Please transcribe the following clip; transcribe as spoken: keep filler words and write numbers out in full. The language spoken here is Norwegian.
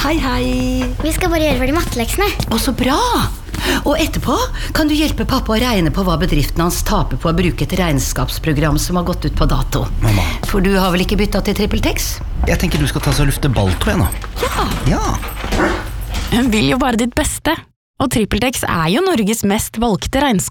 Hei, hei. Vi skal bare gjøre ferdig matteleksene. Å, så bra. Og etterpå kan du hjelpe pappa å regne på hva bedriften hans taper på å bruke et regnskapsprogram som har gått ut på dato. Mamma. For du har vel ikke byttet til TrippelTex? Jeg tenker du skal ta så lufte balltå igjen nå. Ja. Ja. Hun vil jo bare ditt beste. Og TrippelTex er jo Norges mest valgte regnskap.